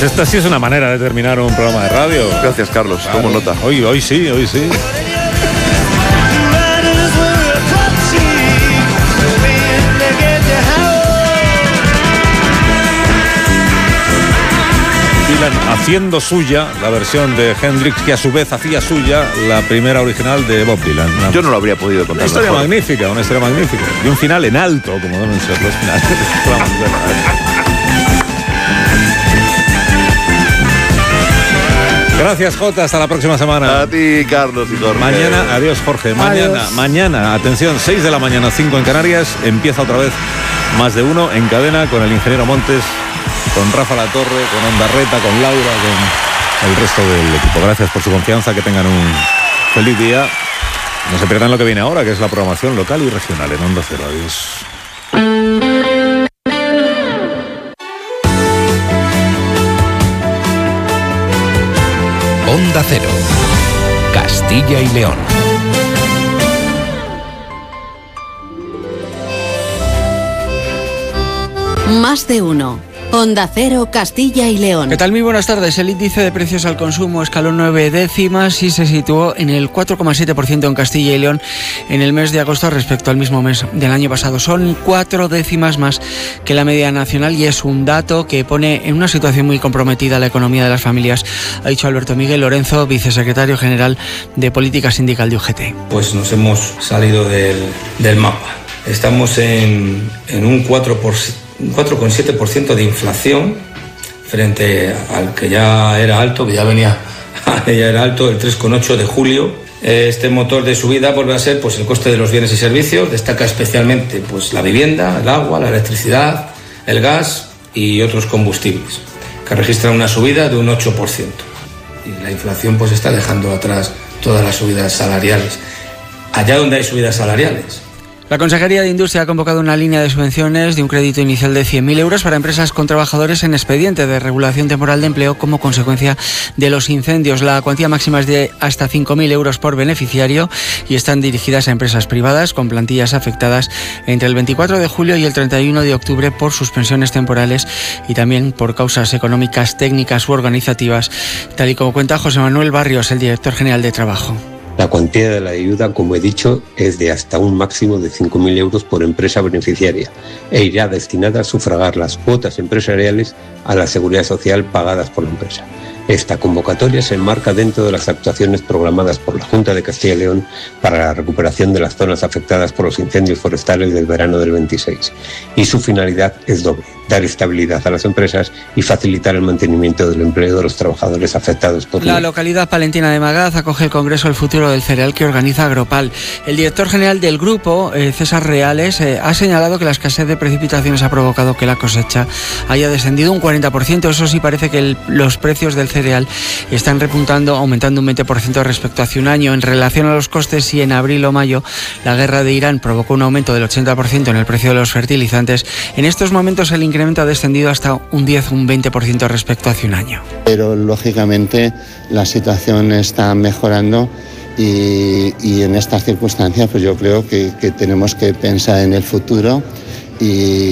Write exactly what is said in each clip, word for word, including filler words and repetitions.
Pues esta sí es una manera de terminar un programa de radio. Gracias, Carlos. Claro. ¿Cómo nota? Hoy, hoy sí, hoy sí. Dylan haciendo suya la versión de Hendrix, que a su vez hacía suya la primera original de Bob Dylan. Una, Yo no lo habría podido contar. Una historia mejor. magnífica, una historia magnífica. Y un final en alto, como deben ser los finales. Gracias, Jota. Hasta la próxima semana. A ti, Carlos y Jorge. Mañana, adiós, Jorge. Mañana, adiós. mañana, atención, seis de la mañana, cinco en Canarias. Empieza otra vez Más de Uno en cadena con el ingeniero Montes, con Rafa Latorre, con Ondarreta, con Laura, con el resto del equipo. Gracias por su confianza. Que tengan un feliz día. No se pierdan lo que viene ahora, que es la programación local y regional en Onda Cero. Adiós. Onda Cero, Castilla y León. Más de Uno. Onda Cero, Castilla y León. ¿Qué tal? Muy buenas tardes. El índice de precios al consumo escaló nueve décimas y se situó en el cuatro coma siete por ciento en Castilla y León en el mes de agosto respecto al mismo mes del año pasado. Son cuatro décimas más que la media nacional y es un dato que pone en una situación muy comprometida la economía de las familias, ha dicho Alberto Miguel Lorenzo, vicesecretario general de Política Sindical de U G T. Pues nos hemos salido del, del mapa. Estamos en, en un cuatro por ciento. Un cuatro coma siete por ciento de inflación frente al que ya era alto, que ya venía, ya era alto, el tres coma ocho de julio. Este motor de subida vuelve a ser pues, el coste de los bienes y servicios, destaca especialmente pues, la vivienda, el agua, la electricidad, el gas y otros combustibles, que registran una subida de un ocho por ciento. Y la inflación pues, está dejando atrás todas las subidas salariales. Allá donde hay subidas salariales. La Consejería de Industria ha convocado una línea de subvenciones de un crédito inicial de cien mil euros para empresas con trabajadores en expediente de regulación temporal de empleo como consecuencia de los incendios. La cuantía máxima es de hasta cinco mil euros por beneficiario y están dirigidas a empresas privadas con plantillas afectadas entre el veinticuatro de julio y el treinta y uno de octubre por suspensiones temporales y también por causas económicas, técnicas u organizativas, tal y como cuenta José Manuel Barrios, el director general de Trabajo. La cuantía de la ayuda, como he dicho, es de hasta un máximo de cinco mil euros por empresa beneficiaria e irá destinada a sufragar las cuotas empresariales a la seguridad social pagadas por la empresa. Esta convocatoria se enmarca dentro de las actuaciones programadas por la Junta de Castilla y León para la recuperación de las zonas afectadas por los incendios forestales del verano del veintiséis. Y su finalidad es doble: dar estabilidad a las empresas y facilitar el mantenimiento del empleo de los trabajadores afectados por la localidad palentina de Magaz acoge el Congreso El Futuro del Cereal que organiza Agropal. El director general del grupo, eh, César Reales, eh, ha señalado que la escasez de precipitaciones ha provocado que la cosecha haya descendido un cuarenta por ciento. Eso sí, parece que el, los precios del cereal están repuntando, aumentando un veinte por ciento respecto a hace un año. En relación a los costes, si en abril o mayo la guerra de Irán provocó un aumento del ochenta por ciento en el precio de los fertilizantes, en estos momentos el incremento ha descendido hasta un diez o un veinte por ciento respecto a hace un año. Pero lógicamente la situación está mejorando y, y en estas circunstancias pues yo creo que, que tenemos que pensar en el futuro y,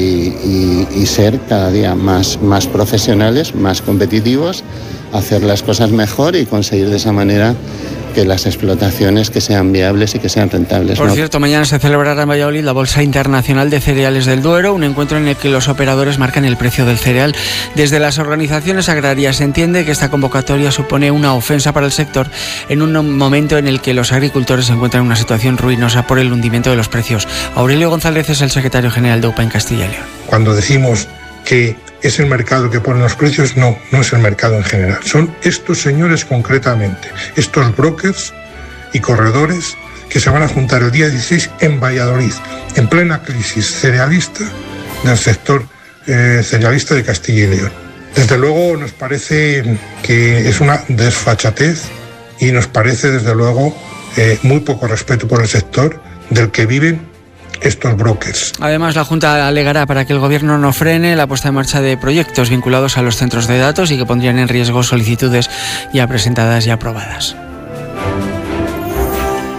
y, y ser cada día más, más profesionales, más competitivos, hacer las cosas mejor y conseguir de esa manera que las explotaciones que sean viables y que sean rentables. Por ¿no? cierto, mañana se celebrará en Valladolid la Bolsa Internacional de Cereales del Duero, un encuentro en el que los operadores marcan el precio del cereal. Desde las organizaciones agrarias se entiende que esta convocatoria supone una ofensa para el sector en un momento en el que los agricultores se encuentran en una situación ruinosa por el hundimiento de los precios. Aurelio González es el secretario general de U P A en Castilla y León. Cuando decimos que es el mercado que pone los precios, no, no es el mercado en general. Son estos señores concretamente, estos brokers y corredores que se van a juntar el día dieciséis en Valladolid, en plena crisis cerealista del sector eh, cerealista de Castilla y León. Desde luego nos parece que es una desfachatez y nos parece desde luego eh, muy poco respeto por el sector del que viven estos brokers. Además, la Junta alegará para que el Gobierno no frene la puesta en marcha de proyectos vinculados a los centros de datos y que pondrían en riesgo solicitudes ya presentadas y aprobadas.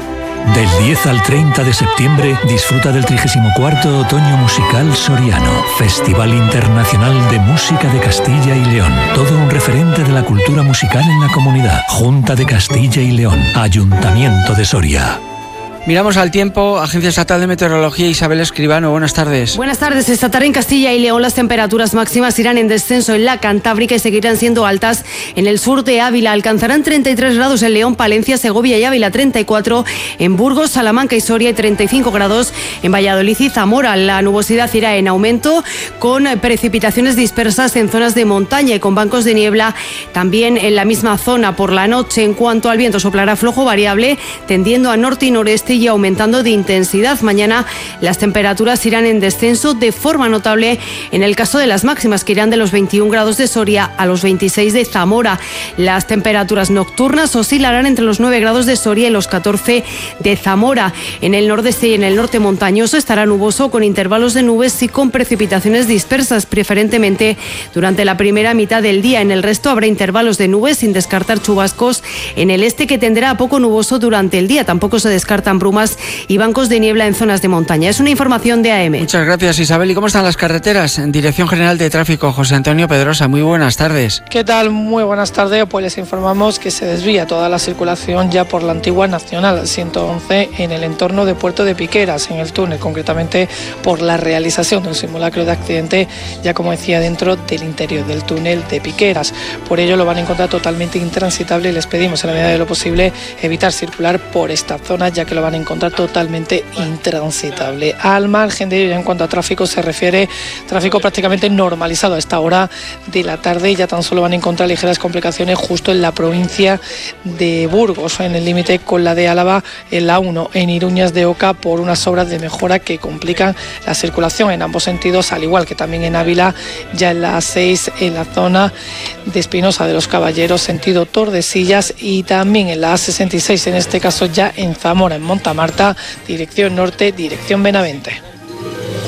Del diez al treinta de septiembre disfruta del trigésimo cuarto Otoño Musical Soriano, Festival Internacional de Música de Castilla y León. Todo un referente de la cultura musical en la comunidad. Junta de Castilla y León, Ayuntamiento de Soria. Miramos al tiempo. Agencia Estatal de Meteorología, Isabel Escribano, buenas tardes. Buenas tardes. Esta tarde en Castilla y León las temperaturas máximas irán en descenso en la Cantábrica y seguirán siendo altas en el sur de Ávila. Alcanzarán treinta y tres grados en León, Palencia, Segovia y Ávila, treinta y cuatro en Burgos, Salamanca y Soria y treinta y cinco grados en Valladolid y Zamora. La nubosidad irá en aumento con precipitaciones dispersas en zonas de montaña y con bancos de niebla también en la misma zona. Por la noche, en cuanto al viento, soplará flojo variable tendiendo a norte y noreste y aumentando de intensidad. Mañana las temperaturas irán en descenso de forma notable en el caso de las máximas, que irán de los veintiún grados de Soria a los veintiséis de Zamora. Las temperaturas nocturnas oscilarán entre los nueve grados de Soria y los catorce de Zamora. En el nordeste y en el norte montañoso estará nuboso con intervalos de nubes y con precipitaciones dispersas, preferentemente durante la primera mitad del día. En el resto habrá intervalos de nubes sin descartar chubascos en el este, que tenderá a poco nuboso durante el día. Tampoco se descartan brumas y bancos de niebla en zonas de montaña. Es una información de A M. Muchas gracias, Isabel. ¿Y cómo están las carreteras? En Dirección General de Tráfico, José Antonio Pedrosa, muy buenas tardes. ¿Qué tal? Muy buenas tardes. Pues les informamos que se desvía toda la circulación ya por la antigua Nacional ciento once en el entorno de Puerto de Piqueras, en el túnel, concretamente por la realización de un simulacro de accidente, ya como decía, dentro del interior del túnel de Piqueras. Por ello lo van a encontrar totalmente intransitable y les pedimos, en la medida de lo posible, evitar circular por esta zona, ya que lo van a encontrar totalmente intransitable. Al margen de ello, en cuanto a tráfico se refiere, tráfico prácticamente normalizado a esta hora de la tarde, y ya tan solo van a encontrar ligeras complicaciones justo en la provincia de Burgos, en el límite con la de Álava, en la uno, en Iruñas de Oca, por unas obras de mejora que complican la circulación en ambos sentidos, al igual que también en Ávila, ya en la seis, en la zona de Espinosa de los Caballeros, sentido Tordesillas, y también en la A sesenta y seis, en este caso ya en Zamora, en Montamarta, dirección norte, dirección Benavente.